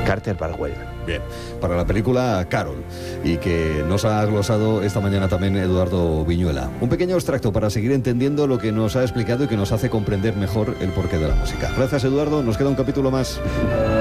Carter Barwell. Bien, para la película Carol, y que nos ha glosado esta mañana también Eduardo Viñuela. Un pequeño extracto para seguir entendiendo lo que nos ha explicado y que nos hace comprender mejor el porqué de la música. Gracias, Eduardo, nos queda un capítulo más.